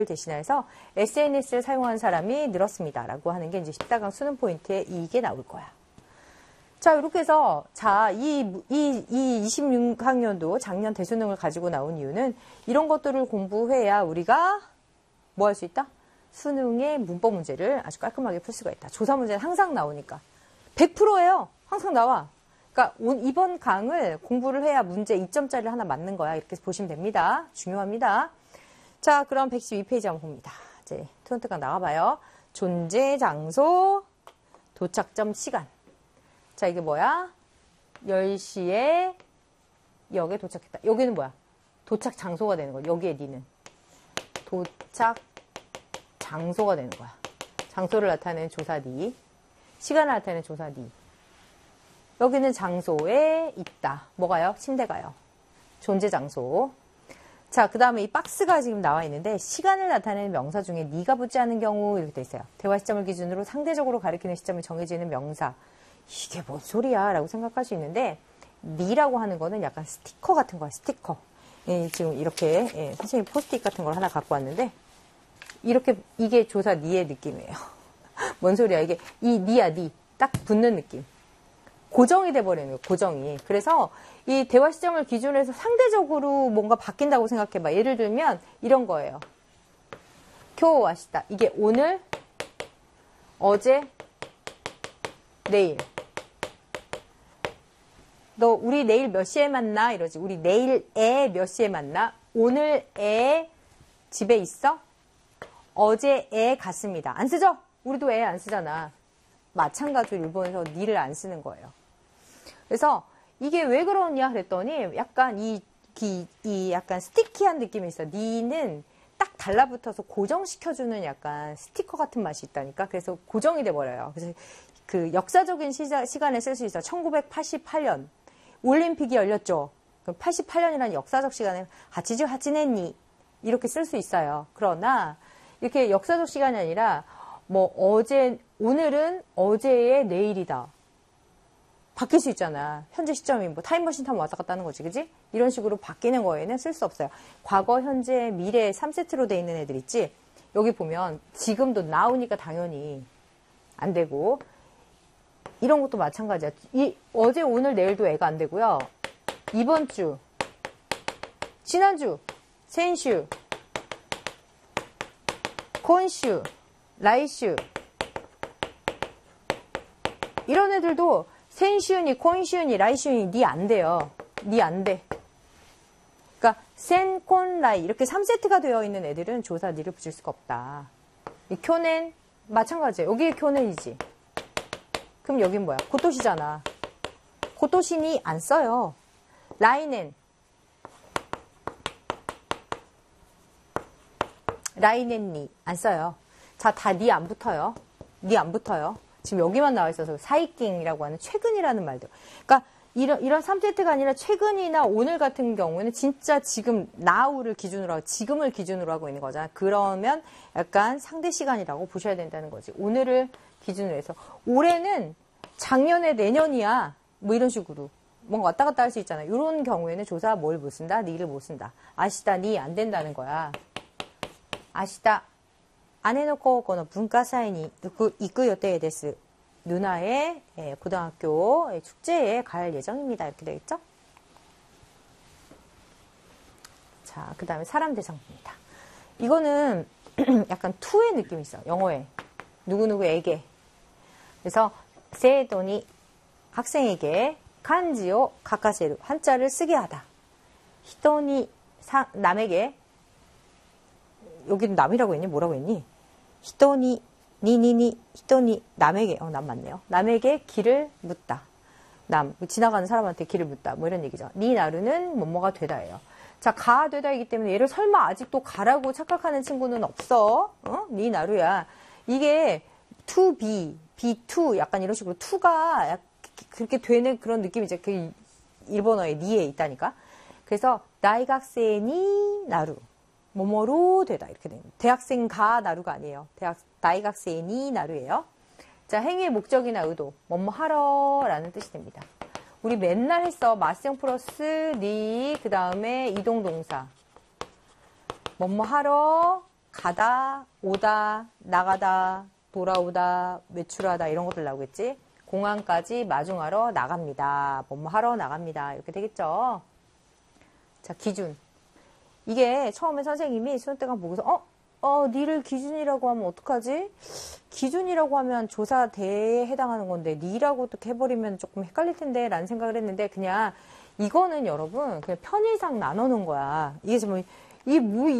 대신해서 SNS를 사용하는 사람이 늘었습니다. 라고 하는 게 이제 14강 수능 포인트에 이게 나올 거야. 자, 이렇게 해서, 자, 이 26학년도 작년 대수능을 가지고 나온 이유는 이런 것들을 공부해야 우리가 뭐 할 수 있다? 수능의 문법 문제를 아주 깔끔하게 풀 수가 있다. 조사 문제는 항상 나오니까. 100%예요. 항상 나와. 그러니까 이번 강을 공부를 해야 문제 2점짜리를 하나 맞는 거야. 이렇게 보시면 됩니다. 중요합니다. 자, 그럼 112페이지 한번 봅니다. 이제 토론트강 나와봐요. 존재, 장소, 도착점, 시간. 자, 이게 뭐야? 10시에 역에 도착했다. 여기는 뭐야? 도착 장소가 되는 거야. 여기에 니는. 도착 장소가 되는 거야. 장소를 나타내는 조사 니. 시간을 나타내는 조사 니. 여기는 장소에 있다. 뭐가요? 침대가요. 존재 장소. 자, 그 다음에 이 박스가 지금 나와 있는데 시간을 나타내는 명사 중에 니가 붙지 않은 경우 이렇게 돼 있어요. 대화 시점을 기준으로 상대적으로 가리키는 시점이 정해지는 명사. 이게 뭔 소리야? 라고 생각할 수 있는데 니라고 하는 거는 약간 스티커 같은 거야. 스티커. 예, 지금 이렇게 선생님 포스트잇 같은 걸 하나 갖고 왔는데 이렇게 이게 조사 니의 느낌이에요. 뭔 소리야? 이게 이 니야 니. 딱 붙는 느낌. 고정이 돼버리는 거예요. 고정이. 그래서 이 대화 시점을 기준으로 해서 상대적으로 뭔가 바뀐다고 생각해봐. 예를 들면 이런 거예요. 쿄 와시다. 이게 오늘, 어제, 내일. 너 우리 내일 몇 시에 만나? 이러지. 우리 내일에 몇 시에 만나? 오늘에 집에 있어? 어제에 갔습니다. 안 쓰죠? 우리도 애 안 쓰잖아. 마찬가지로 일본에서 니를 안 쓰는 거예요. 그래서 이게 왜 그러냐 그랬더니 약간 이 약간 스티키한 느낌이 있어. 니는 딱 달라붙어서 고정시켜주는 약간 스티커 같은 맛이 있다니까. 그래서 고정이 돼버려요. 그래서 그 역사적인 시간에 쓸 수 있어. 1988년 올림픽이 열렸죠. 88년이라는 역사적 시간에 하치주 하치네니 이렇게 쓸 수 있어요. 그러나 이렇게 역사적 시간이 아니라 뭐 오늘은 어제의 내일이다. 바뀔 수 있잖아. 현재 시점이 뭐 타임머신 타면 왔다 갔다 하는 거지, 그지? 이런 식으로 바뀌는 거에는 쓸 수 없어요. 과거, 현재, 미래 3세트로 돼 있는 애들 있지? 여기 보면 지금도 now니까 당연히 안 되고 이런 것도 마찬가지야. 어제, 오늘, 내일도 애가 안 되고요. 이번 주, 지난주, 센슈, 콘슈, 라이슈 이런 애들도 센슈니, 콘슈니, 라이슈니 니 안 돼요. 니 안 돼. 그러니까 센, 콘, 라이 이렇게 3세트가 되어 있는 애들은 조사 니를 붙일 수가 없다. 이 쿄넨 마찬가지예요. 여기에 쿄넨이지. 그럼 여긴 뭐야? 고토시잖아. 고토시니 안 써요. 라이넨 라이넨니 안 써요. 자, 다 니 안 붙어요. 니 안 붙어요. 지금 여기만 나와 있어서 사이킹이라고 하는 최근이라는 말들. 그러니까 이런 3세트가 아니라 최근이나 오늘 같은 경우에는 진짜 지금 now를 기준으로 하고 지금을 기준으로 하고 있는 거잖아. 그러면 약간 상대 시간이라고 보셔야 된다는 거지. 오늘을 기준으로 해서 올해는 작년에 내년이야. 뭐 이런 식으로 뭔가 왔다 갔다 할 수 있잖아. 이런 경우에는 조사 뭘 못 쓴다? 니를 못 쓴다. 아시다 니 안 된다는 거야. 아시다姉の高校の文化祭に行く予定です. 누나의 고등학교 축제에 갈 예정입니다. 이렇게 되어 있죠? 자, 그 다음에 사람 대상입니다. 이거는 약간 투의 느낌이 있어요. 영어에. 누구누구에게. 그래서 세도니 학생에게 간지を書かせる. 한자를 쓰게 하다. 히토니 남에게 여기는 남이라고 했니? 뭐라고 했니? 히토니 니니니 히토니 남에게 남 맞네요. 남에게 길을 묻다. 남 지나가는 사람한테 길을 묻다. 뭐 이런 얘기죠. 니 나루는 뭐뭐가 되다예요. 자, 가 되다이기 때문에 얘를 설마 아직도 가라고 착각하는 친구는 없어. 니 나루야. 이게 to be, be to 약간 이런 식으로 to가 그렇게 되는 그런 느낌이죠. 그 일본어의 니에 있다니까. 그래서 다이학생이 나루. 뭐뭐로 되다 이렇게 됩니다. 대학생가 나루가 아니에요. 다이학생이 나루예요. 자, 행위의 목적이나 의도 뭐뭐 하러 라는 뜻이 됩니다. 우리 맨날 했어. 마스형 플러스 니 그 다음에 이동동사 뭐뭐 하러 가다, 오다, 나가다, 돌아오다, 외출하다 이런 것들 나오겠지. 공항까지 마중하러 나갑니다. 뭐뭐 하러 나갑니다. 이렇게 되겠죠. 자, 기준. 이게 처음에 선생님이 수능대강 보고서 니를 기준이라고 하면 어떡하지? 기준이라고 하면 조사대에 해당하는 건데 니라고 또 해버리면 조금 헷갈릴 텐데 라는 생각을 했는데 그냥 이거는 여러분 그냥 편의상 나눠놓은 거야. 이게 좀 이게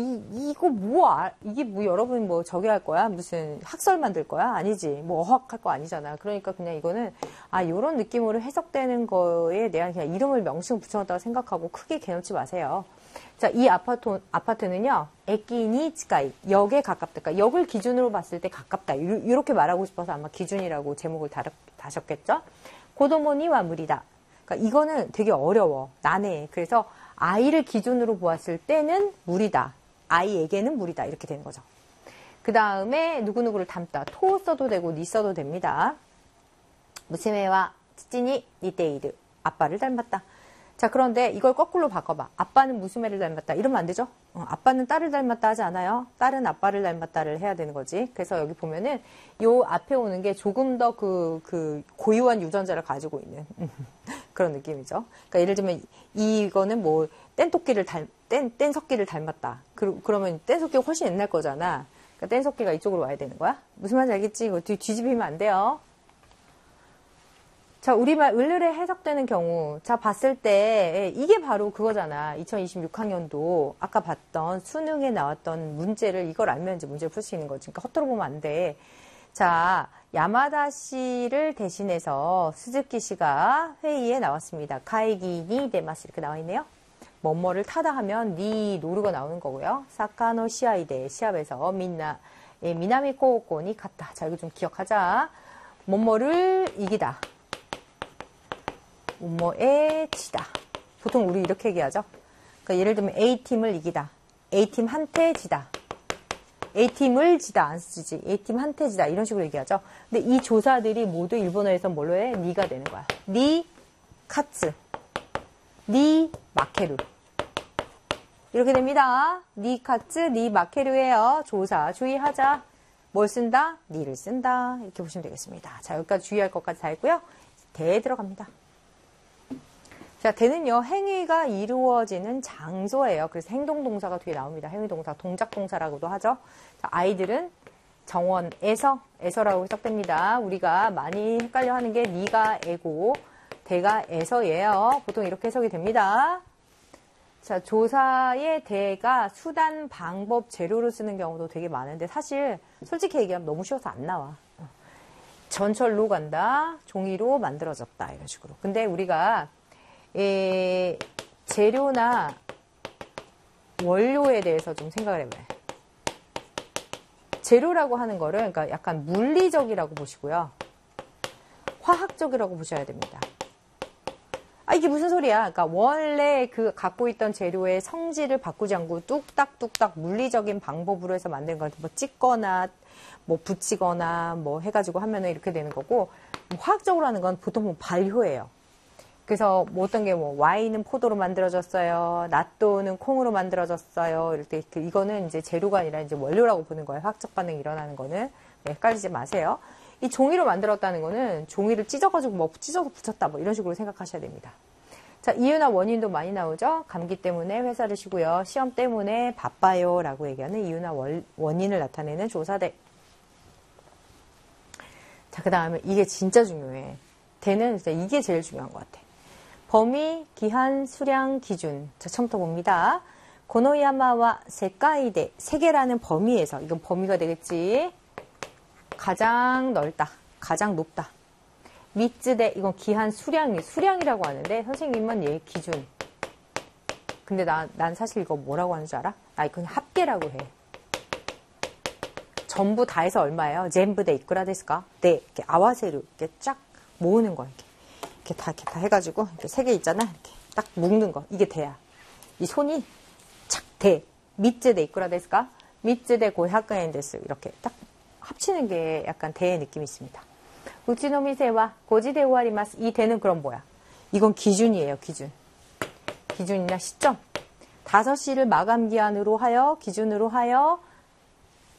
여러분 뭐 저기 할 거야? 무슨 학설 만들 거야? 아니지. 뭐 어학할 거 아니잖아. 그러니까 그냥 이거는 요런 느낌으로 해석되는 거에 대한 그냥 이름을 명칭을 붙여놨다고 생각하고 크게 개놓지 마세요. 자, 이 아파트는요, 에끼니 츠카이, 역에 가깝다. 그러니까 역을 기준으로 봤을 때 가깝다. 이렇게 말하고 싶어서 아마 기준이라고 제목을 다셨겠죠? 고도모니와 무리다. 그러니까 이거는 되게 어려워. 난해. 그래서 아이를 기준으로 보았을 때는 무리다. 아이에게는 무리다. 이렇게 되는 거죠. 그 다음에 누구누구를 닮다. 토 써도 되고 니 써도 됩니다. 무스메와 츠찌니 니테이르. 아빠를 닮았다. 자, 그런데 이걸 거꾸로 바꿔봐. 아빠는 무스메를 닮았다. 이러면 안 되죠? 아빠는 딸을 닮았다 하지 않아요? 딸은 아빠를 닮았다를 해야 되는 거지. 그래서 여기 보면은 요 앞에 오는 게 조금 더 그 고유한 유전자를 가지고 있는 그런 느낌이죠. 그러니까 예를 들면 이거는 뭐 뗀석기를 닮았다. 그러면 뗀석기가 훨씬 옛날 거잖아. 그러니까 뗀석기가 이쪽으로 와야 되는 거야? 무슨 말인지 알겠지? 이거 뒤집히면 안 돼요. 자, 우리말 을을에 해석되는 경우, 자, 봤을 때, 이게 바로 그거잖아. 2026학년도 아까 봤던 수능에 나왔던 문제를 이걸 알면 이제 문제를 풀 수 있는 거지. 그러니까 헛들어 보면 안 돼. 자, 야마다 씨를 대신해서 스즈키 씨가 회의에 나왔습니다. 카이기니 데마스 이렇게 나와 있네요. 뭐뭐를 타다 하면 니 노르가 나오는 거고요. 사카노 시아이데 시합에서 미나미 코오코니 갔다. 자, 이거 좀 기억하자. 뭐뭐를 이기다. 뭐뭐에 지다. 보통 우리 이렇게 얘기하죠. 그러니까 예를 들면 A팀을 이기다. A팀한테 지다. A팀을 지다. 안 쓰지. A팀한테 지다. 이런 식으로 얘기하죠. 근데 이 조사들이 모두 일본어에서 뭘로 해? 니가 되는 거야. 니 카츠. 니 마케루. 이렇게 됩니다. 니 카츠, 니 마케루예요. 조사 주의하자. 뭘 쓴다? 니를 쓴다. 이렇게 보시면 되겠습니다. 자, 여기까지 주의할 것까지 다 했고요. 대에 들어갑니다. 자, 대는요, 행위가 이루어지는 장소예요. 그래서 행동동사가 뒤에 나옵니다. 행위동사, 동작동사라고도 하죠. 자, 아이들은 정원에서라고 해석됩니다. 우리가 많이 헷갈려 하는 게 니가 애고, 대가 에서예요. 보통 이렇게 해석이 됩니다. 자, 조사의 대가 수단, 방법, 재료로 쓰는 경우도 되게 많은데 사실 솔직히 얘기하면 너무 쉬워서 안 나와. 전철로 간다, 종이로 만들어졌다, 이런 식으로. 근데 우리가 재료나 원료에 대해서 좀 생각을 해봐요. 재료라고 하는 거를 그러니까 약간 물리적이라고 보시고요. 화학적이라고 보셔야 됩니다. 이게 무슨 소리야? 그러니까 원래 그 갖고 있던 재료의 성질을 바꾸지 않고 뚝딱뚝딱 물리적인 방법으로 해서 만든 거, 뭐 찍거나 뭐 붙이거나 뭐 해가지고 하면은 이렇게 되는 거고, 화학적으로 하는 건 보통 뭐 발효예요. 그래서 뭐 어떤 게 뭐 와인은 포도로 만들어졌어요. 낫또는 콩으로 만들어졌어요. 이럴 때 이거는 이제 재료가 아니라 이제 원료라고 보는 거예요. 화학적 반응이 일어나는 거는. 네, 헷갈리지 마세요. 이 종이로 만들었다는 거는 종이를 찢어가지고 뭐 찢어서 붙였다 뭐 이런 식으로 생각하셔야 됩니다. 자, 이유나 원인도 많이 나오죠. 감기 때문에 회사를 쉬고요. 시험 때문에 바빠요 라고 얘기하는 이유나 원인을 나타내는 조사대. 자, 그 다음에 이게 진짜 중요해. 대는 진짜 이게 제일 중요한 것 같아. 범위, 기한, 수량, 기준. 자, 처음부터 봅니다. 고노야마와 세카이데, 세계라는 범위에서, 이건 범위가 되겠지. 가장 넓다, 가장 높다. 미츠대, 이건 기한, 수량이라고 하는데 선생님은 얘 기준. 근데 난 사실 이거 뭐라고 하는 줄 알아? 나 이거 그냥 합계라고 해. 전부 다 해서 얼마예요? 전부대 이쿠라 데스까? 네, 이렇게 아와세루 이렇게 쫙 모으는 거야. 이렇게 다 해가지고 이렇게 세 개 있잖아. 이렇게 딱 묶는 거. 이게 대야. 이 손이 착 대. 미츠대 이쿠라 데스까? 미츠대 500엔 데스. 이렇게 딱 합치는 게 약간 대의 느낌이 있습니다. 우치노미세와 고지대 오아리마스. 이 대는 그럼 뭐야? 이건 기준이에요. 기준. 기준이나 시점. 5시를 마감 기한으로 하여 기준으로 하여